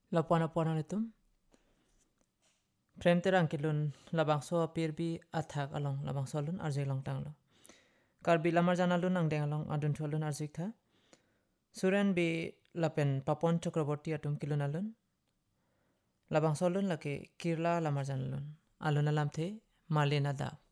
Lapuan itum frame terang kilun labang so apir bi athak along labang solun arjek long tanglo karbi lamar janalun ang deng along adun cholun arjek tha suren bi lapen papon chakraborty atum kilun alun labang solun lake kirla lamar janalun alun alam the malena da